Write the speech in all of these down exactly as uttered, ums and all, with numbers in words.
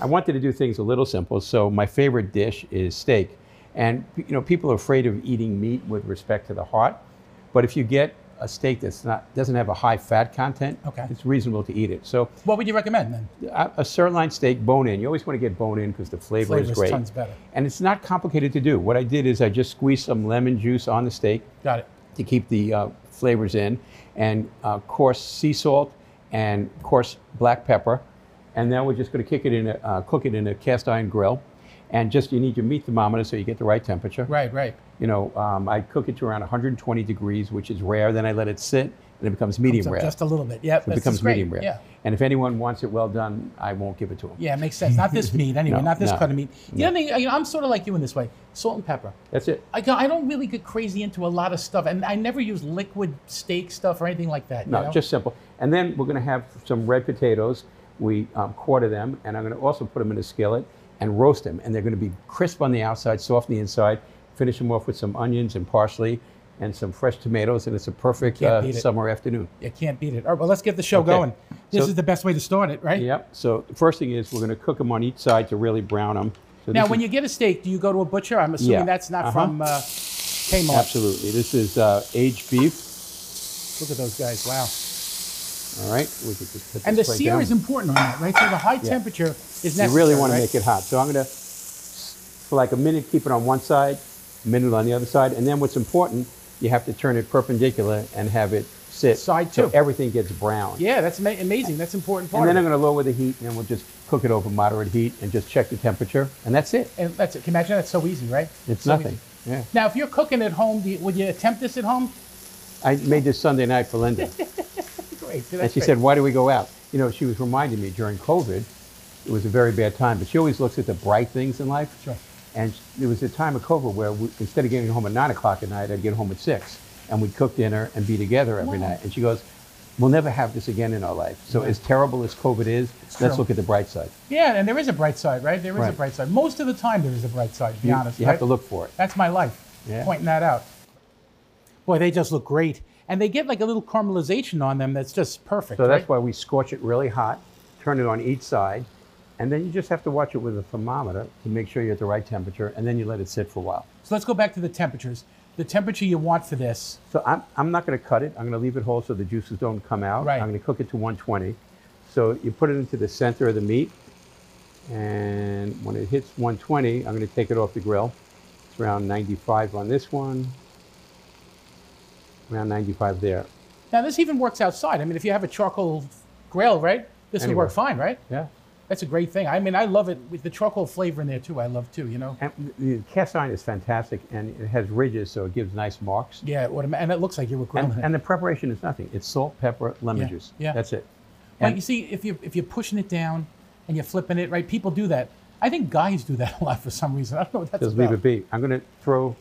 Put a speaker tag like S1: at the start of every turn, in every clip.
S1: I wanted to do things a little simple, so my favorite dish is steak. And you know, people are afraid of eating meat with respect to the heart, but if you get a steak that's not doesn't have a high fat content,
S2: okay,
S1: it's reasonable to eat it. So
S2: what would you recommend then?
S1: A, a sirloin steak, bone in. You always want to get bone in because the flavor
S2: Flavor's
S1: is great.
S2: tons better.
S1: And it's not complicated to do. What I did is I just squeezed some lemon juice on the steak.
S2: Got it.
S1: To keep the uh, flavors in, and uh, coarse sea salt and coarse black pepper. And then we're just going to kick it in a, uh, cook it in a cast iron grill. And just, you need your meat thermometer so you get the right temperature.
S2: Right, right.
S1: You know, um, I cook it to around one hundred twenty degrees, which is rare. Then I let it sit, and it becomes medium rare.
S2: Just a little bit, yeah.
S1: So it becomes medium rare.
S2: Yeah.
S1: And if anyone wants it well done, I won't give it to them.
S2: Yeah, it makes sense. Not this meat, anyway.
S1: No,
S2: not this
S1: no,
S2: cut of meat. The
S1: no.
S2: other thing, you know, I'm sort of like you in this way. Salt and pepper.
S1: That's it.
S2: I, go, I don't really get crazy into a lot of stuff, and I never use liquid steak stuff or anything like that.
S1: No,
S2: you know?
S1: just simple. And then we're going to have some red potatoes. We um, quarter them, and I'm going to also put them in a skillet and roast them. And they're going to be crisp on the outside, soft on the inside. Finish them off with some onions and parsley and some fresh tomatoes, and it's a perfect uh, summer afternoon.
S2: You can't beat it. All right, well, let's get the show okay. going. This so, is the best way to start it, right?
S1: Yep. So the first thing is we're going to cook them on each side to really brown them. So
S2: now, when is, you get a steak, do you go to a butcher? I'm assuming yeah. that's not uh-huh. from uh, Kmart.
S1: Absolutely. This is uh, aged beef.
S2: Look at those guys. Wow.
S1: All right. We could just put
S2: and the
S1: this
S2: sear
S1: down.
S2: is important on that, right? So the high yeah. temperature is necessary.
S1: You really want
S2: right?
S1: to make it hot. So I'm going to, for like a minute, keep it on one side, a minute on the other side. And then what's important, you have to turn it perpendicular and have it sit.
S2: Side two.
S1: So everything gets brown.
S2: Yeah, that's ama amazing. That's important part.
S1: And then I'm going to lower the heat, and then we'll just cook it over moderate heat and just check the temperature. And that's it.
S2: And that's it. Can you imagine? That's so easy, right?
S1: It's
S2: so
S1: nothing.
S2: Easy.
S1: Yeah.
S2: Now, if you're cooking at home, do you, would you attempt this at home?
S1: I made this Sunday night for Linda.
S2: Great.
S1: And she
S2: great.
S1: said, why do we go out? You know, she was reminding me during COVID, it was a very bad time, but she always looks at the bright things in life.
S2: Sure.
S1: And there was a time of COVID where we, instead of getting home at nine o'clock at night, I'd get home at six. And we'd cook dinner and be together every
S2: wow.
S1: night. And she goes, we'll never have this again in our life. So yeah. as terrible as COVID is,
S2: it's
S1: let's
S2: true.
S1: look at the bright side.
S2: Yeah, and there is a bright side, right? There is
S1: right.
S2: a bright side. Most of the time there is a bright side, to be
S1: you,
S2: honest.
S1: You
S2: right?
S1: have to look for it.
S2: That's my life,
S1: yeah.
S2: pointing that out. Boy, they just look great. And they get like a little caramelization on them that's just perfect.
S1: So that's
S2: right?
S1: why we scorch it really hot, turn it on each side, and then you just have to watch it with a thermometer to make sure you're at the right temperature, and then you let it sit for a while.
S2: So let's go back to the temperatures. The temperature you want for this.
S1: So I'm, I'm not going to cut it. I'm going to leave it whole so the juices don't come out.
S2: Right.
S1: I'm going to cook it to one twenty. So you put it into the center of the meat, and when it hits one twenty, I'm going to take it off the grill. It's around ninety-five on this one, around ninety-five there.
S2: Now this even works outside. I mean, if you have a charcoal grill, right? This
S1: Anywhere.
S2: would work fine, right?
S1: Yeah.
S2: That's a great thing. I mean, I love it with the charcoal flavor in there too. I love too, you know.
S1: And the cast iron is fantastic, and it has ridges, so it gives nice marks.
S2: Yeah, and it looks like you were grilling
S1: and,
S2: it.
S1: And the preparation is nothing. It's salt, pepper, lemon
S2: yeah.
S1: juice.
S2: Yeah.
S1: That's it.
S2: But
S1: And
S2: you see, if you if you're pushing it down and you're flipping it, right? People do that. I think guys do that a lot for some reason. I don't know what that's
S1: just
S2: about.
S1: leave it be. I'm going to throw.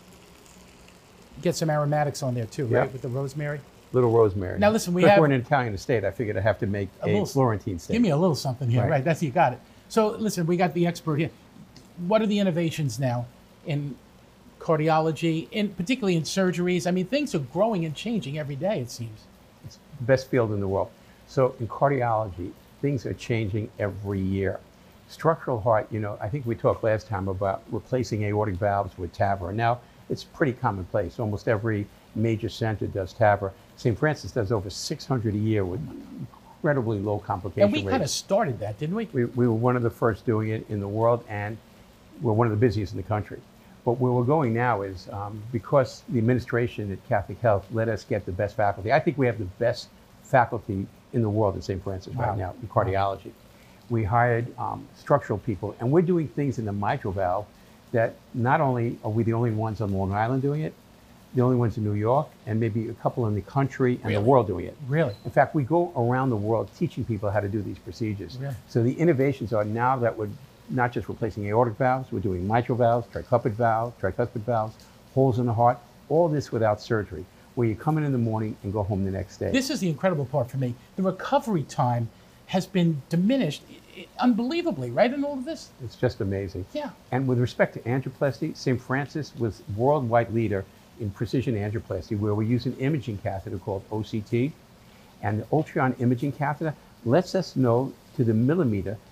S2: Get some aromatics on there too,
S1: yeah.
S2: right? With the rosemary.
S1: Little rosemary.
S2: Now listen, we
S1: because
S2: have.
S1: we're in an Italian estate. I figured I have to make a, a little, Florentine steak.
S2: Give me a little something here, right?
S1: right?
S2: That's you got it. So listen, we got the expert here. What are the innovations now in cardiology, in particularly in surgeries? I mean, things are growing and changing every day, it seems.
S1: It's the best field in the world. So in cardiology, things are changing every year. Structural heart, you know, I think we talked last time about replacing aortic valves with TAVR. Now, it's pretty commonplace. Almost every major center does TAVR. Saint Francis does over six hundred a year with incredibly low complication
S2: And we
S1: rates.
S2: kind of started that, didn't we?
S1: we? We were one of the first doing it in the world, and we're one of the busiest in the country. But where we're going now is um, because the administration at Catholic Health let us get the best faculty. I think we have the best faculty in the world at Saint Francis
S2: wow.
S1: right now in cardiology. Wow. We hired um, structural people, and we're doing things in the mitral valve that not only are we the only ones on Long Island doing it, the only ones in New York, and maybe a couple in the country and
S2: really?
S1: the world doing it.
S2: Really?
S1: In fact, we go around the world teaching people how to do these procedures.
S2: Really?
S1: So the innovations are now that we're not just replacing aortic valves, we're doing mitral valves, tricuspid valves, tricuspid valves, holes in the heart, all this without surgery, where you come in in the morning and go home the next day.
S2: This is the incredible part for me. The recovery time has been diminished unbelievably, right, in all of this?
S1: It's just amazing.
S2: Yeah.
S1: And with respect to angioplasty, Saint Francis was worldwide leader in precision angioplasty, where we use an imaging catheter called O C T. And the Ultron imaging catheter lets us know to the millimeter